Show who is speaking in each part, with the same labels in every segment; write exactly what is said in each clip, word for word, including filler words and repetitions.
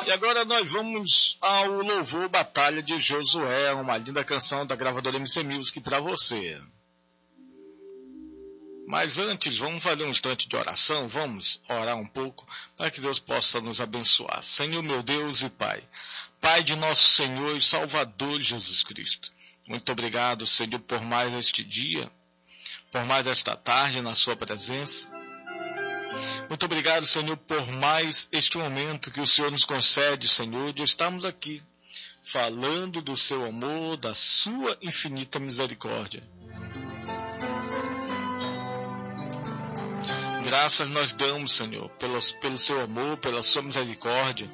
Speaker 1: E agora nós vamos ao louvor Batalha de Josué, uma linda canção da gravadora M C Music para você. Mas antes, vamos fazer um instante de oração, vamos orar um pouco para que Deus possa nos abençoar. Senhor meu Deus e Pai, Pai de nosso Senhor e Salvador Jesus Cristo, muito obrigado, Senhor, por mais este dia, por mais esta tarde na sua presença. Muito obrigado, Senhor, por mais este momento que o Senhor nos concede, Senhor, de estarmos aqui falando do seu amor, da sua infinita misericórdia. Graças nós damos, Senhor, pelo, pelo seu amor, pela sua misericórdia.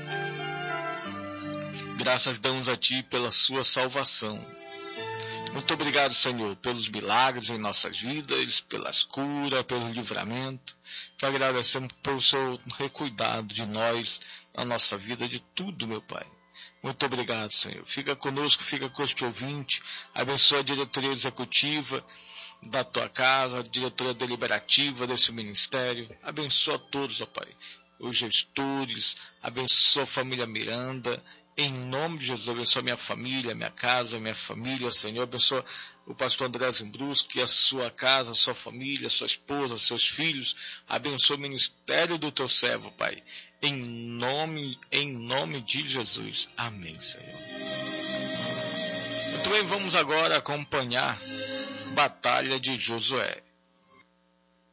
Speaker 1: Graças damos a Ti pela sua salvação. Muito obrigado, Senhor, pelos milagres em nossas vidas, pelas curas, pelo livramento. Te agradecemos pelo seu recuidado de nós, na nossa vida, de tudo, meu Pai. Muito obrigado, Senhor. Fica conosco, fica com este ouvinte. Abençoa a diretoria executiva da tua casa, a diretoria deliberativa desse ministério. Abençoa todos, ó Pai. Os gestores, abençoa a família Miranda. Em nome de Jesus, abençoa minha família, minha casa, minha família, Senhor. Abençoa o pastor André Zimbruski, a sua casa, a sua família, a sua esposa, seus filhos. Abençoa o ministério do teu servo, Pai. Em nome, em nome de Jesus. Amém, Senhor. Muito bem, vamos agora acompanhar Batalha de Josué.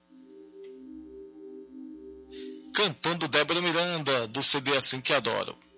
Speaker 1: Cantando Débora Miranda, do C D Assim Que Adoro.